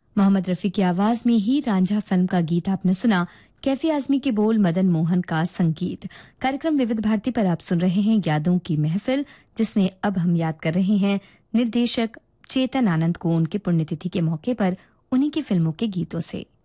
मोहम्मद रफी की आवाज में ही रांझा फिल्म का गीत आपने सुना। कैफी आजमी के बोल, मदन मोहन का संगीत। कार्यक्रम विविध भारती पर आप सुन रहे हैं यादों की महफिल, जिसमें अब हम याद कर रहे हैं निर्देशक चेतन आनंद को उनकी पुण्यतिथि के मौके पर उन्हीं की फिल्मों के गीतों से।